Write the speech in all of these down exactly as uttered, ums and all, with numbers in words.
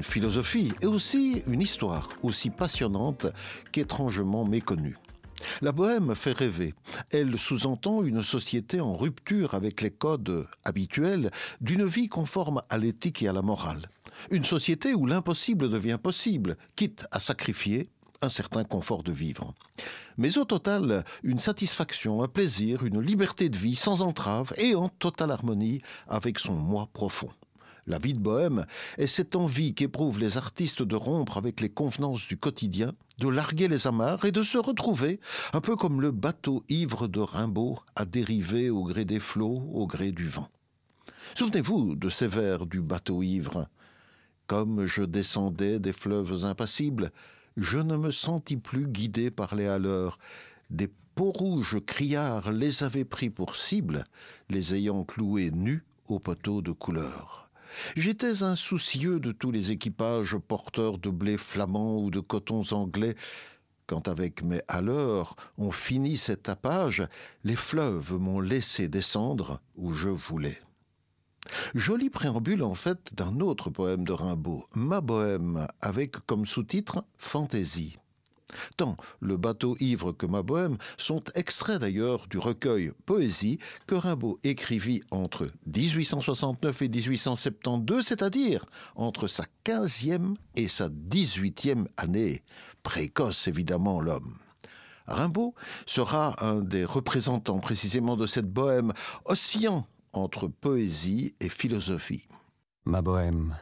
une philosophie et aussi une histoire aussi passionnante qu'étrangement méconnue. La bohème fait rêver. Elle sous-entend une société en rupture avec les codes habituels d'une vie conforme à l'éthique et à la morale. Une société où l'impossible devient possible, quitte à sacrifier un certain confort de vivre. Mais au total, une satisfaction, un plaisir, une liberté de vie sans entrave et en totale harmonie avec son moi profond. La vie de bohème est cette envie qu'éprouvent les artistes de rompre avec les convenances du quotidien, de larguer les amarres et de se retrouver, un peu comme le bateau ivre de Rimbaud à dériver au gré des flots, au gré du vent. Souvenez-vous de ces vers du bateau ivre. Comme je descendais des fleuves impassibles, je ne me sentis plus guidé par les haleurs. Des peaux-rouges criards les avaient pris pour cible, les ayant cloués nus au poteau de couleur. J'étais insoucieux de tous les équipages porteurs de blé flamand ou de cotons anglais. Quand avec mes haleurs on finit cet tapage, les fleuves m'ont laissé descendre où je voulais. Joli préambule en fait d'un autre poème de Rimbaud, Ma Bohème, avec comme sous-titre « Fantaisie ». Tant le bateau ivre que Ma Bohème sont extraits d'ailleurs du recueil Poésie que Rimbaud écrivit entre dix-huit cent soixante-neuf et dix-huit cent soixante-douze, c'est-à-dire entre sa quinzième et sa dix-huitième année. Précoce évidemment l'homme. Rimbaud sera un des représentants précisément de cette bohème oscillant entre poésie et philosophie. Ma bohème.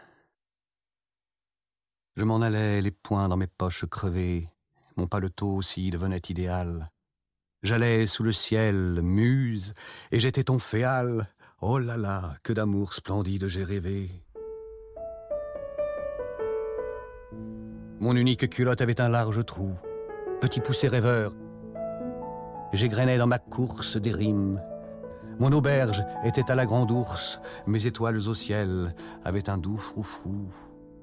Je m'en allais, les poings dans mes poches crevées, mon paletot aussi devenait idéal. J'allais sous le ciel, muse, et j'étais ton féal. Oh là là, que d'amour splendide j'ai rêvé. Mon unique culotte avait un large trou, petit poussé rêveur. J'égrenais dans ma course des rimes. Mon auberge était à la grande ours, mes étoiles au ciel avaient un doux froufrou.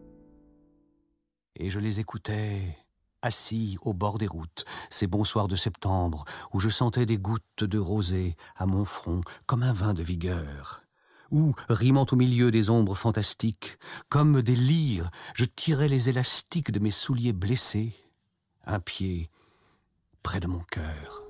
Et je les écoutais, assis au bord des routes, ces bons soirs de septembre, où je sentais des gouttes de rosée à mon front, comme un vin de vigueur. Où, rimant au milieu des ombres fantastiques, comme des lyres, je tirais les élastiques de mes souliers blessés, un pied près de mon cœur.